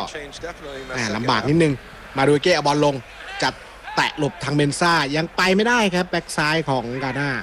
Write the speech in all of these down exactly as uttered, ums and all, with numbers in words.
ลำบากนิดนึงมาดูเก้เอาบอลลงจัดแตะหลบทางเมนซ่ายังไปไม่ได้ครับแบ็กซ้ายของกาน่า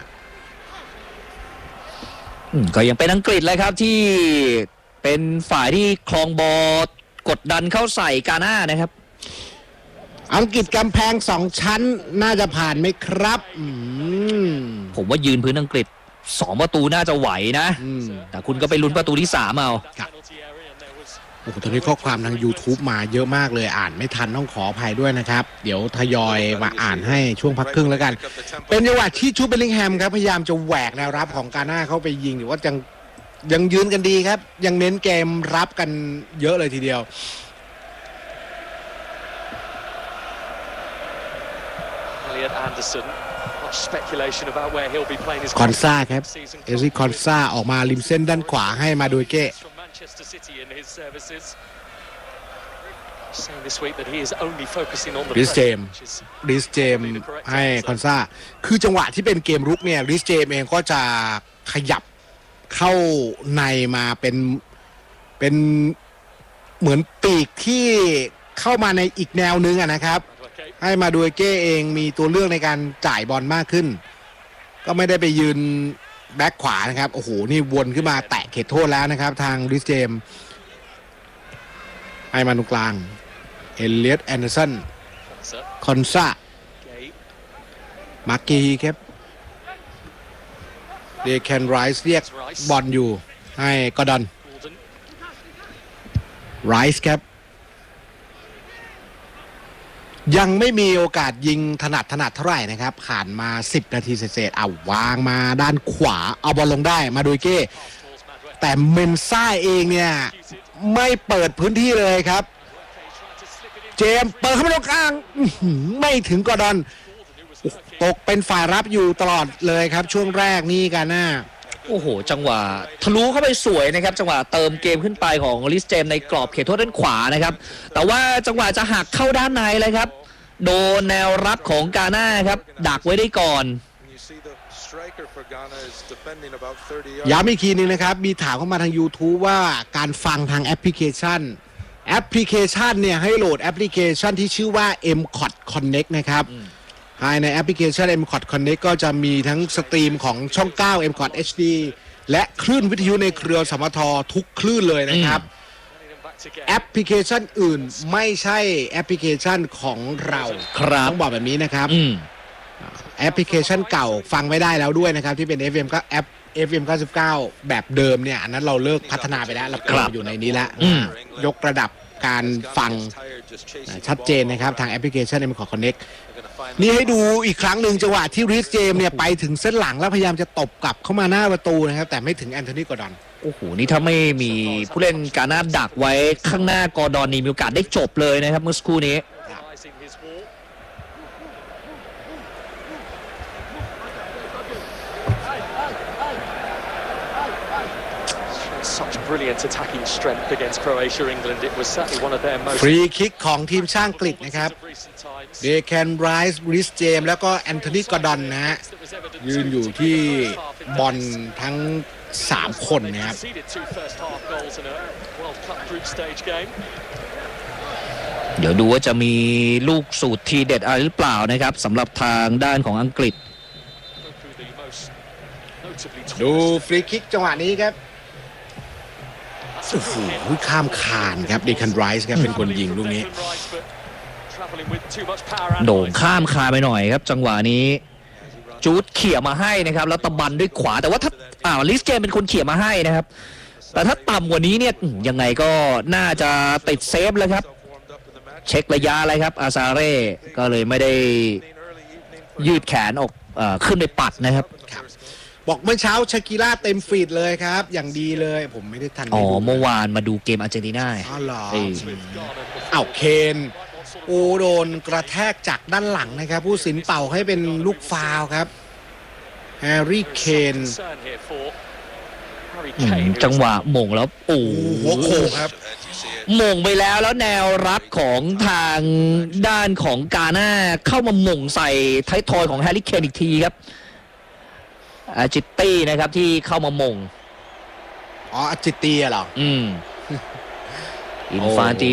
ก็ยังเป็นอังกฤษเลยครับที่เป็นฝ่ายที่ครองบอลกดดันเข้าใส่กาน่านะครับอังกฤษกำแพงสองชั้นน่าจะผ่านไหมครับผมว่ายืนพื้นอังกฤษสองประตูน่าจะไหวนะแต่คุณก็ไปลุ้นประตูที่สามเอาโอ้โหตอนนี้ข้อความทาง YouTube มาเยอะมากเลยอ่านไม่ทันต้องขออภัยด้วยนะครับเดี๋ยวทยอยมาอ่านให้ช่วงพักครึ่งแล้วกันเป็นจังหวะที่ชูเบลลิงแฮมครับพยายามจะแหวกแนวรับของกาน่าเข้าไปยิงหรือว่ายังยังยืนกันดีครับยังเน้นเกมรับกันเยอะเลยทีเดียวคอนซ่าครับเอซิคอนซ่าออกมาริมเส้นด้านขวาให้มาโดยเก้ริสเจมริสเจมให้คอนซ่าคือจังหวะที่เป็นเกมรุกเนี่ยริสเจมเองก็จะขยับเข้าในมาเป็นเป็นเหมือนปีกที่เข้ามาในอีกแนวนึงนะครับให้มาดูเก้เองมีตัวเลือกในการจ่ายบอลมากขึ้นก็ไม่ได้ไปยืนแบ็คขวานะครับโอ้โหนี่วนขึ้นมาแตะเขตโทษแล้วนะครับทางริสเจมให้มาตรงกลางเอเลียตแอนเดอร์สันคอนซ่ามาร์กี้ครับเดแคนไรส์เรียกบอลอยู่ให้กอร์ดอนไรส์ครับยังไม่มีโอกาสยิงถนัดถนัดเท่าไหร่นะครับผ่านมาสิบนาทีเศษๆเอาวางมาด้านขวาเอาบอลลงได้มาโดยเก้แต่เมนซ่าเองเนี่ยไม่เปิดพื้นที่เลยครับเจมเปิดเข้ามาตรงกลางไม่ถึงกอร์ดอนตกเป็นฝ่ายรับอยู่ตลอดเลยครับช่วงแรกนี่กาน่าโอ้โหจังหวะทะลุเข้าไปสวยนะครับจังหวะเติมเกมขึ้นไปของลิสเจมในกรอบเขตโทษด้านขวานะครับแต่ว่าจังหวะจะหักเข้าด้านในเลยครับโดนแนวรับของกาน่าครับดักไว้ได้ก่อนย้ำอีกทีนึงนะครับมีถามเข้ามาทาง YouTube ว่าการฟังทางแอปพลิเคชันแอปพลิเคชันเนี่ยให้โหลดแอปพลิเคชันที่ชื่อว่า เอ็ม คอท Connect นะครับภายในแอปพลิเคชัน เอ็ม คอท Connect ก็จะมีทั้งสตรีมของช่อง เก้า เอ็ม คอท เอช ดี และคลื่นวิทยุในเครือสมททุกคลื่นเลยนะครับแอปพลิเคชันอื่นไม่ใช่แอปพลิเคชันของเราต้องบอกแบบนี้นะครับแอปพลิเคชันเก่าฟังไม่ได้แล้วด้วยนะครับที่เป็น เอฟ เอ็ม ก็แอป เอฟ เอ็ม เก้าสิบเก้า แบบเดิมเนี่ยอันนั้นเราเลิกพัฒนาไปแล้วเรากลับอยู่ในนี้แล้วยกระดับการฟังชัดเจนนะครับทางแอปพลิเคชัน เอ็ม คอท Connect นี่ให้ดูอีกครั้งหนึ่งจังหวะที่ริสเจมเนี่ยไปถึงเส้นหลังแล้วพยายามจะตบกลับเข้ามาหน้าประตูนะครับแต่ไม่ถึงแอนโทนีกอร์ดอนโอ้โหนี่ถ้าไม่มีผู้เล่นกาน่าดักไว้ข้างหน้ากอร์ดอนนี่มีโอกาสได้จบเลยนะครับเมื่อสักครู่นี้ฟรีคิกของทีมชาติอังกฤษนะครับเดแคนไรส์ริสเจมแล้วก็แอนโทนีกอร์ดอนนะฮะยืนอยู่ที่บอลทั้งสามคนนะครับเดี๋ยวดูว่าจะมีลูกสูตรทีเด็ดอะไรหรือเปล่านะครับสำหรับทางด้านของอังกฤษดูฟรีคิกจังหวะนี้ครับโอ้โหข้ามคานครับเดแคนไรส์ครับเป็นคนยิงลูกนี้โด่งข้ามคานไปหน่อยครับจังหวะนี้จูดเขี่ยมาให้นะครับแล้วตะบันด้วยขวาแต่ว่าถ้าอ่าลิสเจมเป็นคนเขี่ยมาให้นะครับแต่ถ้าต่ำกว่านี้เนี่ยยังไงก็น่าจะติดเซฟแล้วครับเช็คระยะอะไรครับอาซาเร่ก็เลยไม่ได้ยืดแขนออกเอ่อขึ้นไปปัดนะครับบอกเมื่อเช้าชากิร่าเต็มฟีดเลยครับอย่างดีเลยผมไม่ได้ทันอ๋อเมื่อวานมาดูเกมอาร์เจนตินาอ๋อเหรออ้าวเคนโอโดนกระแทกจากด้านหลังนะครับผู้สินเป่าให้เป็นลูกฟาวล์ครับแฮร์รี่เคนจังหวะหม่งแล้วโอ้หัวโขกครับหม่งไปแล้วแล้วแนวรับของทางด้านของกาน่าเข้ามาหม่งใส่ท้ายทอยของแฮร์รี่เคนอีกทีครับอาจิตตี้นะครับที่เข้ามาหม่งอ๋ออาจิตตี้เหรออืมอินฟานติ